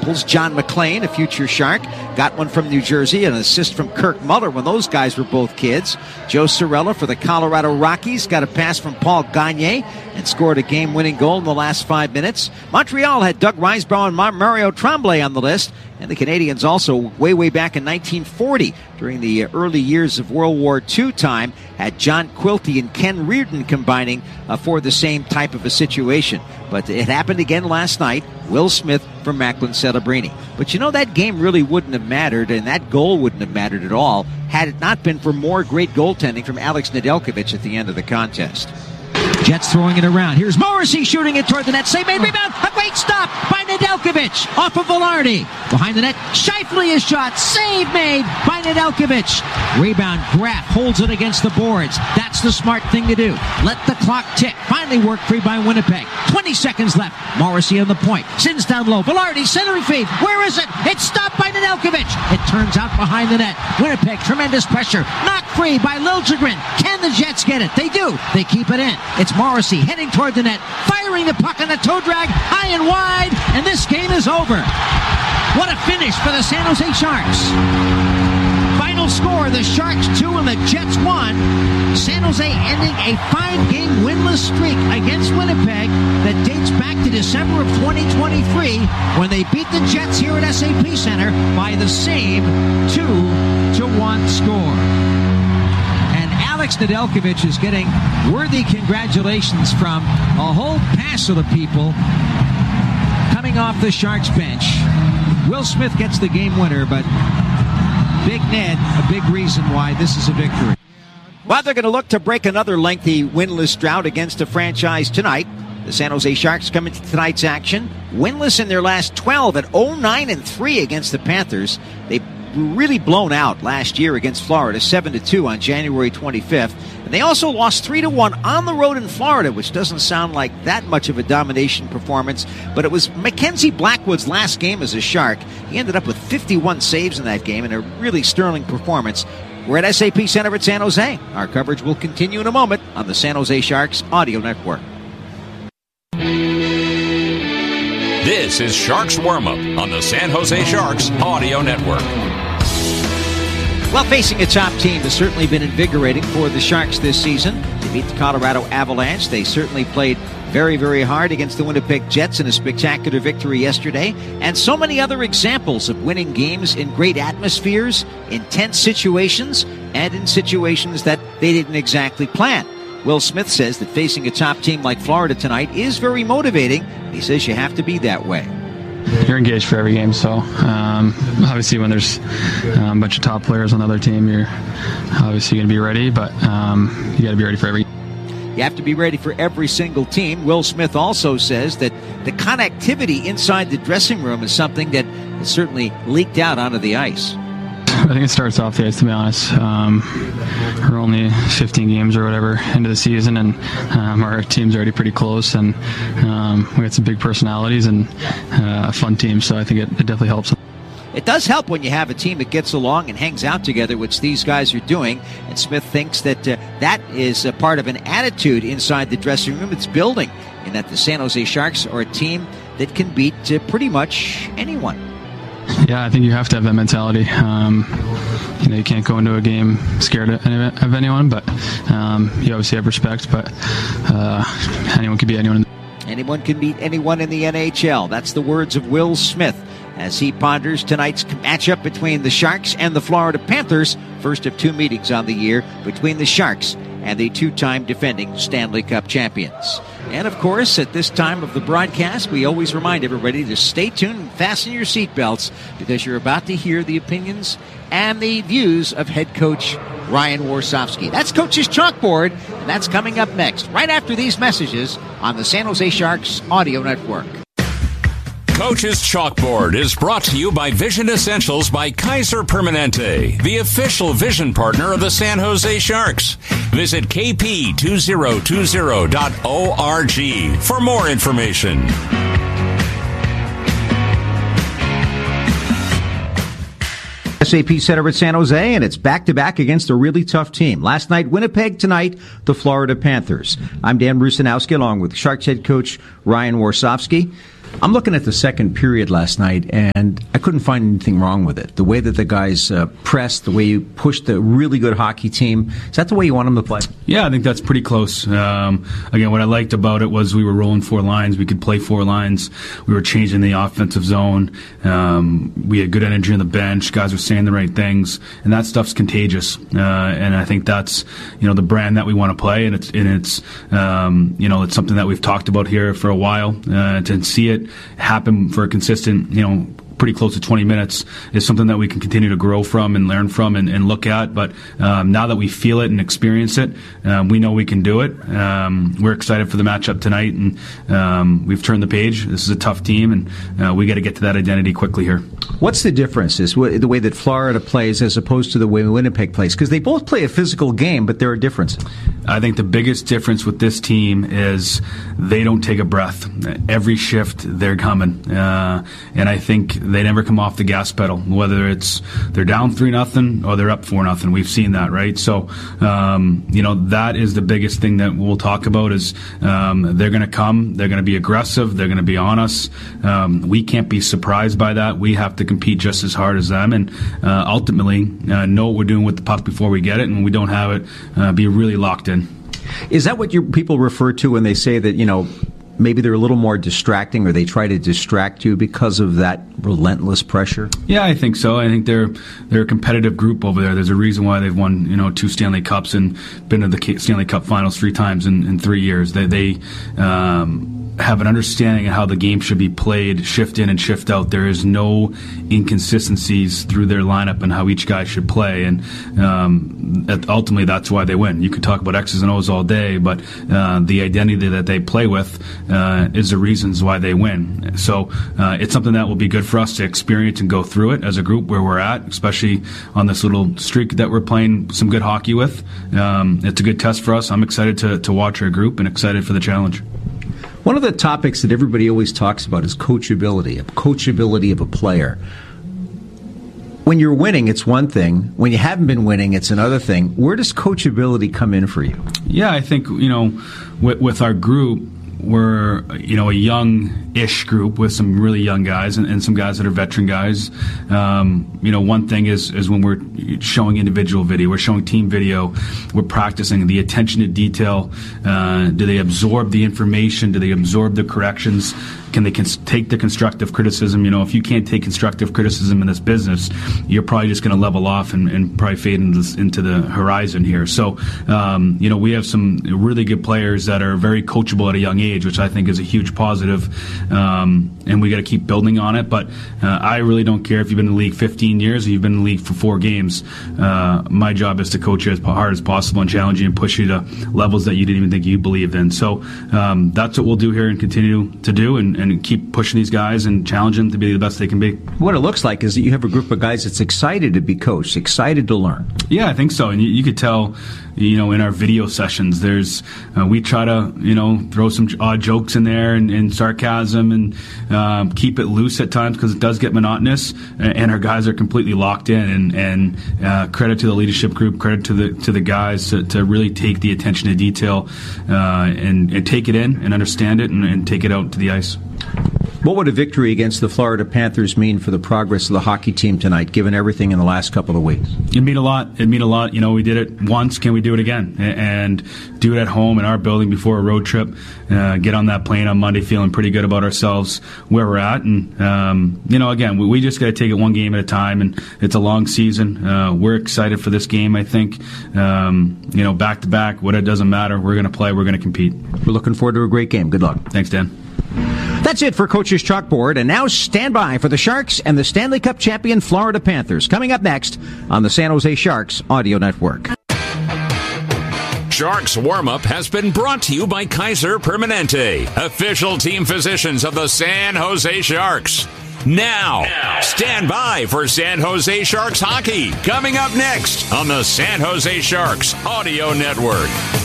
examples. John McClain, a future Shark, got one from New Jersey, an assist from Kirk Muller when those guys were both kids. Joe Cirella for the Colorado Rockies got a pass from Paul Gagne and scored a game-winning goal in the last 5 minutes. Montreal had Doug Risebrough and Mario Tremblay on the list. And the Canadians also, way back in 1940, during the early years of World War II time, had John Quilty and Ken Reardon combining for the same type of a situation. But it happened again last night. Will Smith from Macklin Celebrini. But you know, that game really wouldn't have mattered, and that goal wouldn't have mattered at all had it not been for more great goaltending from Alex Nedeljkovic at the end of the contest. Jets throwing it around. Here's Morrissey shooting it toward the net. Save made, rebound. A great stop by Nedeljkovic. Off of Velarde. Behind the net, Scheifele is shot. Save made by Nedeljkovic. Rebound, Graf holds it against the boards. That's the smart thing to do. Let the clock tick. Finally work free by Winnipeg. 20 seconds left. Morrissey on the point. Sins down low. Velarde centering feed. Where is it? It's stopped by Nedeljkovic. It turns out behind the net. Winnipeg, tremendous pressure. Knocked free by Liljegren. Can the Jets get it? They do. They keep it in. It's Morrissey heading toward the net, firing the puck on the toe drag, high and wide, and this game is over. What a finish for the San Jose Sharks. Final score, the Sharks 2 and the Jets 1. San Jose ending a 5-game winless streak against Winnipeg that dates back to December of 2023 when they beat the Jets here at SAP Center by the same 2-1 score. Alex Nedeljkovic is getting worthy congratulations from a whole pass of the people coming off the Sharks bench. Will Smith gets the game winner, but Big Ned, a big reason why this is a victory. Well, they're going to look to break another lengthy winless drought against a franchise tonight. The San Jose Sharks come into tonight's action winless in their last 12 at 0-9-3 against the Panthers. They really blown out last year against Florida 7-2 on January 25th. And they also lost 3-1 on the road in Florida, which doesn't sound like that much of a domination performance, but it was Mackenzie Blackwood's last game as a Shark. He ended up with 51 saves in that game and a really sterling performance. We're at SAP Center at San Jose. Our coverage will continue in a moment on the San Jose Sharks Audio Network. This is Sharks Warm-Up on the San Jose Sharks Audio Network. Well, facing a top team has certainly been invigorating for the Sharks this season. To beat the Colorado Avalanche, they certainly played very, very hard against the Winnipeg Jets in a spectacular victory yesterday. And so many other examples of winning games in great atmospheres, in tense situations, and in situations that they didn't exactly plan. Will Smith says that facing a top team like Florida tonight is very motivating. He says you have to be that way. You're engaged for every game, so obviously when there's a bunch of top players on the other team, you're obviously going to be ready, but you got to be ready for every game. You have to be ready for every single team. Will Smith also says that the connectivity inside the dressing room is something that has certainly leaked out onto the ice. I think it starts off the ice, to be honest. We're only 15 games or whatever into the season, and our team's already pretty close, and we got some big personalities and a fun team, so I think it definitely helps. It does help when you have a team that gets along and hangs out together, which these guys are doing, and Smith thinks that that is a part of an attitude inside the dressing room. It's building, in that the San Jose Sharks are a team that can beat pretty much anyone. Yeah, I think you have to have that mentality. You can't go into a game scared of anyone, but you obviously have respect, but anyone can beat anyone. Anyone can beat anyone in the NHL. That's the words of Will Smith as he ponders tonight's matchup between the Sharks and the Florida Panthers, first of two meetings on the year between the Sharks and the two-time defending Stanley Cup champions. And, of course, at this time of the broadcast, we always remind everybody to stay tuned and fasten your seatbelts because you're about to hear the opinions and the views of head coach Ryan Warsofsky. That's Coach's Chalkboard, and that's coming up next, right after these messages on the San Jose Sharks Audio Network. Coach's Chalkboard is brought to you by Vision Essentials by Kaiser Permanente, the official vision partner of the San Jose Sharks. Visit kp2020.org for more information. SAP Center at San Jose, and it's back-to-back against a really tough team. Last night, Winnipeg. Tonight, the Florida Panthers. I'm Dan Rusanowski, along with Sharks head coach Ryan Warsofsky. I'm looking at the second period last night, and I couldn't find anything wrong with it. The way that the guys pressed, the way you pushed the really good hockey team, is that the way you want them to play? Yeah, I think that's pretty close. Again, what I liked about it was we were rolling 4 lines. We could play 4 lines. We were changing the offensive zone. We had good energy on the bench. Guys were saying the right things, and that stuff's contagious. And I think that's the brand that we want to play, and it's it's something that we've talked about here for a while. To see it happen for a consistent, pretty close to 20 minutes is something that we can continue to grow from and learn from and look at. But now that we feel it and experience it, we know we can do it. We're excited for the matchup tonight, and we've turned the page. This is a tough team, and we got to get to that identity quickly here. What's the difference? Is the way that Florida plays as opposed to the way Winnipeg plays? Because they both play a physical game, but there are differences. I think the biggest difference with this team is they don't take a breath. Every shift, they're coming. And I think they never come off the gas pedal, whether it's they're down 3-0 or they're up 4-0. We've seen that, right? So, that is the biggest thing that we'll talk about is they're going to come, they're going to be aggressive, they're going to be on us. We can't be surprised by that. We have to compete just as hard as them and ultimately know what we're doing with the puck before we get it, and we don't have it be really locked in. Is that what people refer to when they say that, maybe they're a little more distracting, or they try to distract you because of that relentless pressure? Yeah, I think so. I think they're a competitive group over there. There's a reason why they've won 2 Stanley Cups and been to the Stanley Cup Finals 3 times in 3 years. They have an understanding of how the game should be played, shift in and shift out. There is no inconsistencies through their lineup and how each guy should play, and ultimately that's why they win. You could talk about X's and O's all day, but the identity that they play with is the reasons why they win. So it's something that will be good for us to experience and go through it as a group where we're at, especially on this little streak that we're playing some good hockey with. It's a good test for us. I'm excited to watch our group and excited for the challenge. One of the topics that everybody always talks about is coachability of a player. When you're winning, it's one thing. When you haven't been winning, it's another thing. Where does coachability come in for you? Yeah, I think, with our group, we're, a young-ish group with some really young guys and some guys that are veteran guys. One thing is when we're showing individual video, we're showing team video, we're practicing the attention to detail. Do they absorb the information? Do they absorb the corrections? Can they take the constructive criticism? If you can't take constructive criticism in this business, you're probably just going to level off and probably fade into the horizon here. So, we have some really good players that are very coachable at a young age, which I think is a huge positive, and we got to keep building on it. But I really don't care if you've been in the league 15 years or you've been in the league for 4 games. My job is to coach you as hard as possible and challenge you and push you to levels that you didn't even think you believed in. So that's what we'll do here and continue to do and keep pushing these guys and challenge them to be the best they can be. What it looks like is that you have a group of guys that's excited to be coached, excited to learn. Yeah, I think so. And you could tell, in our video sessions, we try to, throw some odd jokes in there and sarcasm and keep it loose at times because it does get monotonous. And our guys are completely locked in. And credit to the leadership group, credit to the guys to really take the attention to detail and take it in and understand it and take it out to the ice. What would a victory against the Florida Panthers mean for the progress of the hockey team tonight, given everything in the last couple of weeks? It'd mean a lot. We did it once. Can we do it again? And do it at home in our building before a road trip. Get on that plane on Monday feeling pretty good about ourselves, where we're at. And, again, we just got to take it one game at a time. And it's a long season. We're excited for this game, I think. Back to back, what it doesn't matter. We're going to play. We're going to compete. We're looking forward to a great game. Good luck. Thanks, Dan. That's it for Coach's Chalkboard, and now stand by for the Sharks and the Stanley Cup champion Florida Panthers, coming up next on the San Jose Sharks Audio Network. Sharks Warm-Up has been brought to you by Kaiser Permanente, official team physicians of the San Jose Sharks. Now, stand by for San Jose Sharks hockey, coming up next on the San Jose Sharks Audio Network.